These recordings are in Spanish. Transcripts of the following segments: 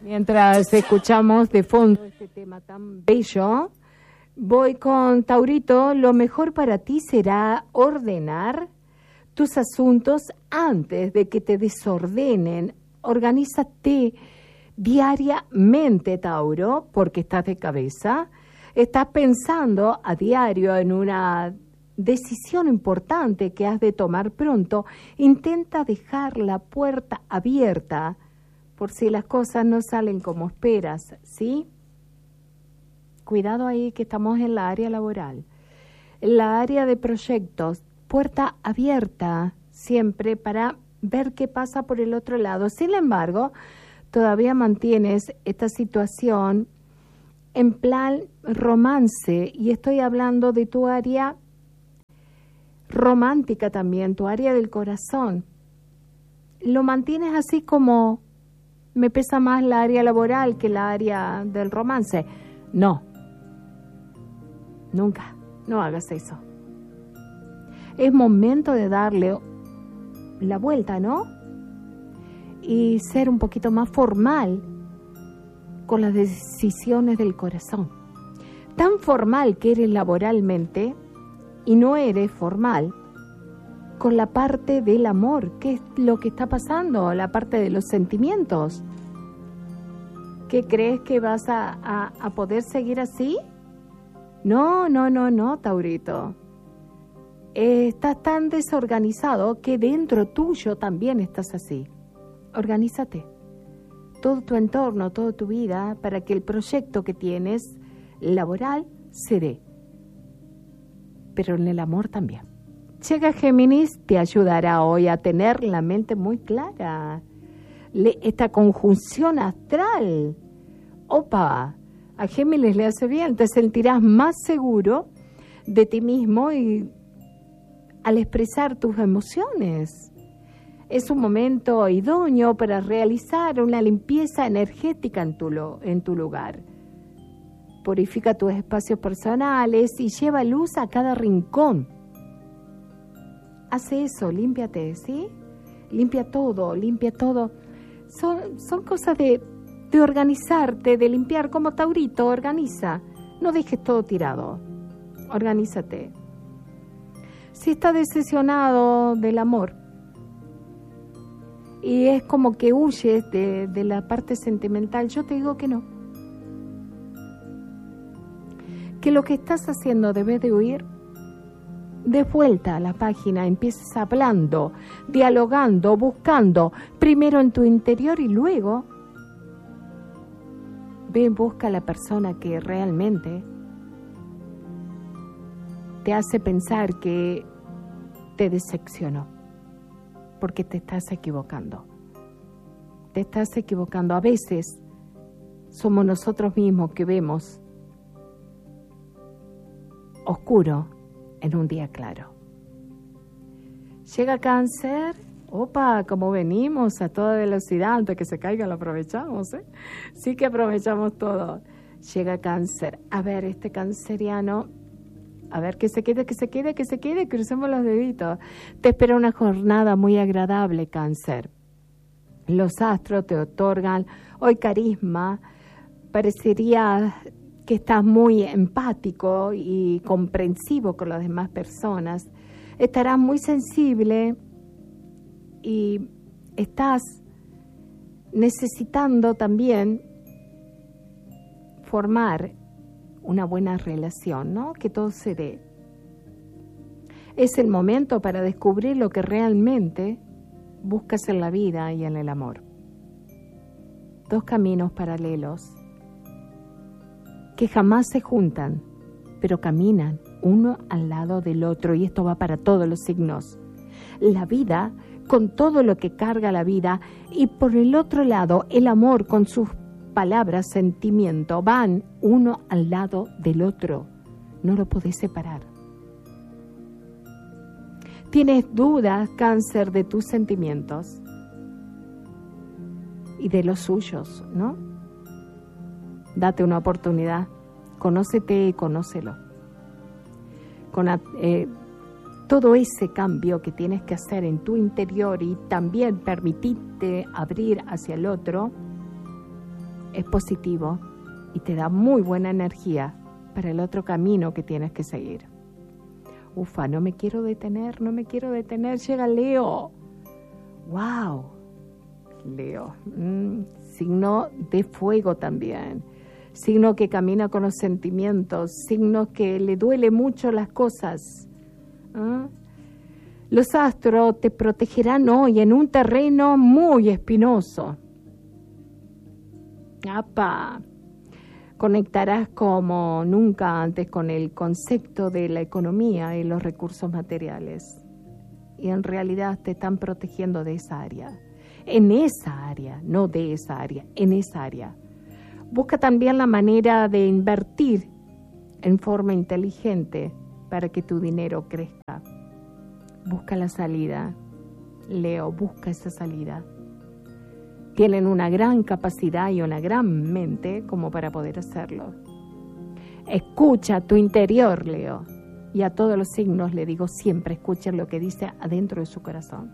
Mientras escuchamos de fondo este tema tan bello, voy con Taurito. Lo mejor para ti será ordenar tus asuntos antes de que te desordenen. Organízate diariamente, Tauro, porque estás de cabeza. Estás pensando a diario en una decisión importante que has de tomar pronto. Intenta dejar la puerta abierta por si las cosas no salen como esperas, ¿sí? Cuidado ahí que estamos en la área laboral. En la área de proyectos, puerta abierta siempre para ver qué pasa por el otro lado. Sin embargo, todavía mantienes esta situación en plan romance, y estoy hablando de tu área romántica también, tu área del corazón. Lo mantienes así como me pesa más la área laboral que la área del romance. No, nunca, no hagas eso. Es momento de darle la vuelta, ¿no? Y ser un poquito más formal con las decisiones del corazón. Tan formal que eres laboralmente y no eres formal con la parte del amor. ¿Qué es lo que está pasando? La parte de los sentimientos. ¿Qué crees que vas a poder seguir así? No, Taurito. Estás tan desorganizado que dentro tuyo también estás así. Organízate. Todo tu entorno, toda tu vida, para que el proyecto que tienes laboral se dé. Pero en el amor también. Llega Géminis, te ayudará hoy a tener la mente muy clara. Esta conjunción astral, opa, a Géminis le hace bien, te sentirás más seguro de ti mismo y al expresar tus emociones. Es un momento idóneo para realizar una limpieza energética en tu lugar. Purifica tus espacios personales y lleva luz a cada rincón. Hace eso, límpiate, ¿sí? Limpia todo. Son cosas de organizarte, de limpiar, como Taurito, organiza. No dejes todo tirado. Organízate. Si estás decepcionado del amor y es como que huyes de la parte sentimental, yo te digo que no. Que lo que estás haciendo debes de huir. De vuelta a la página, empieces hablando, dialogando, buscando, primero en tu interior y luego ve, busca a la persona que realmente te hace pensar que te decepcionó, porque te estás equivocando. Te estás equivocando. A veces somos nosotros mismos que vemos oscuro en un día claro. Llega Cáncer. Opa, como venimos a toda velocidad, antes que se caiga lo aprovechamos, ¿eh? Sí que aprovechamos todo. Llega Cáncer. A ver, este canceriano, a ver, que se quede, crucemos los deditos. Te espera una jornada muy agradable, Cáncer. Los astros te otorgan hoy carisma. Parecería que estás muy empático y comprensivo con las demás personas. Estarás muy sensible y estás necesitando también formar una buena relación, ¿no? Que todo se dé. Es el momento para descubrir lo que realmente buscas en la vida y en el amor. Dos caminos paralelos que jamás se juntan, pero caminan uno al lado del otro, y esto va para todos los signos. La vida con todo lo que carga la vida, y por el otro lado el amor con sus palabras, sentimiento, van uno al lado del otro. No lo podés separar. ¿Tienes dudas, Cáncer, de tus sentimientos y de los suyos, no? Date una oportunidad, conócete y conócelo. Con todo ese cambio que tienes que hacer en tu interior y también permitirte abrir hacia el otro, es positivo y te da muy buena energía para el otro camino que tienes que seguir. Ufa, no me quiero detener, llega Leo. ¡Wow! Leo, signo de fuego también, signo que camina con los sentimientos, signo que le duele mucho las cosas. Los astros te protegerán hoy en un terreno muy espinoso. ¡Apa! Conectarás como nunca antes con el concepto de la economía y los recursos materiales. Y en realidad te están protegiendo de esa área. En esa área, no de esa área, en esa área. Busca también la manera de invertir en forma inteligente para que tu dinero crezca. Busca la salida, Leo, busca esa salida. Tienen una gran capacidad y una gran mente como para poder hacerlo. Escucha tu interior, Leo. Y a todos los signos le digo siempre, escuchen lo que dice adentro de su corazón.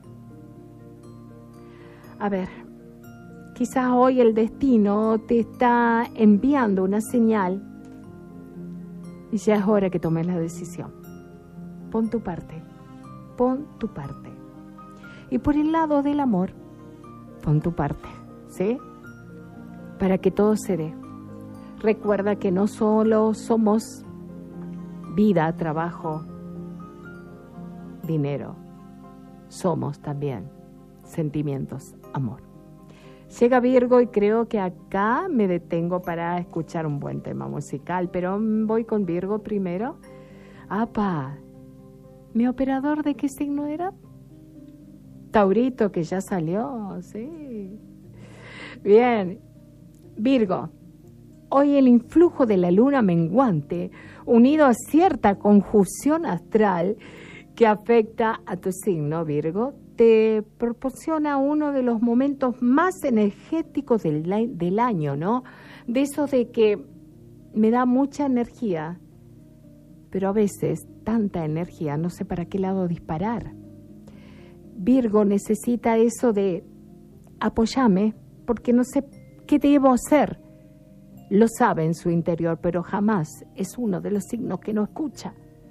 A ver, quizás hoy el destino te está enviando una señal y ya es hora que tomes la decisión. Pon tu parte, pon tu parte. Y por el lado del amor, pon tu parte, ¿sí? Para que todo se dé. Recuerda que no solo somos vida, trabajo, dinero. Somos también sentimientos, amor. Llega Virgo y creo que acá me detengo para escuchar un buen tema musical, pero voy con Virgo primero. ¡Apa! ¿Mi operador de qué signo era? Taurito, que ya salió, sí. Bien, Virgo. Hoy el influjo de la luna menguante, unido a cierta conjunción astral que afecta a tu signo, Virgo, te proporciona uno de los momentos más energéticos del año, ¿no? De eso de que me da mucha energía, pero a veces tanta energía, no sé para qué lado disparar. Virgo necesita eso de apóyame, porque no sé qué debo hacer. Lo sabe en su interior, pero jamás es uno de los signos que no escucha.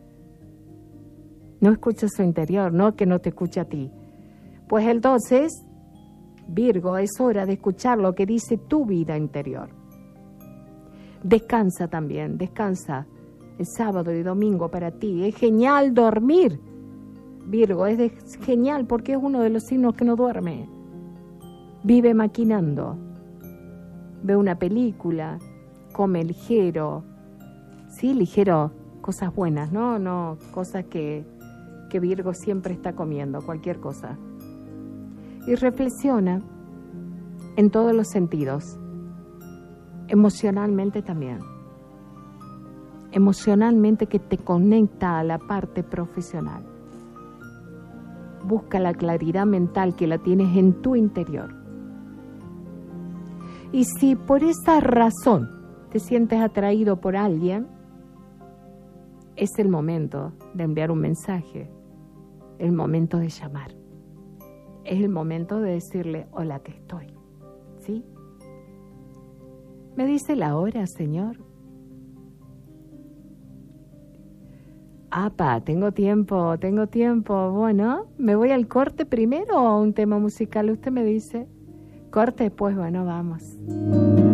No escucha su interior, no que no te escuche a ti. Pues entonces, Virgo, es hora de escuchar lo que dice tu vida interior. Descansa también, descansa el sábado y domingo para ti. Es genial dormir, Virgo, es genial porque es uno de los signos que no duerme. Vive maquinando, ve una película, come ligero, sí, ligero, cosas buenas, no cosas que Virgo siempre está comiendo, cualquier cosa. Y reflexiona en todos los sentidos, emocionalmente también. Emocionalmente que te conecta a la parte profesional. Busca la claridad mental que la tienes en tu interior. Y si por esa razón te sientes atraído por alguien, es el momento de enviar un mensaje, el momento de llamar. Es el momento de decirle, hola, que estoy, ¿sí? ¿Me dice la hora, señor? Apa, tengo tiempo. Bueno, ¿me voy al corte primero o a un tema musical? Usted me dice. Corte, pues bueno, vamos.